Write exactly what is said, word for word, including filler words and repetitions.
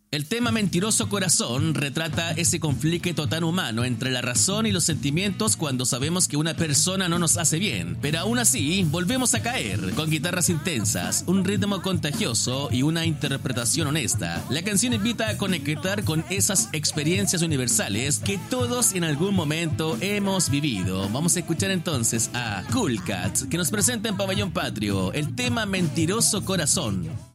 El tema Mentiroso Corazón retrata ese conflicto tan humano entre la razón y los sentimientos cuando sabemos que una persona no nos hace bien, pero aún así volvemos a caer. Con guitarras intensas, un ritmo contagioso y una interpretación honesta, la canción invita a conectar con esas experiencias universales que todos en algún momento hemos vivido. Vamos a escuchar entonces a Cool Cats, que nos presenta en Pabellón Patrio el tema Mentiroso Corazón.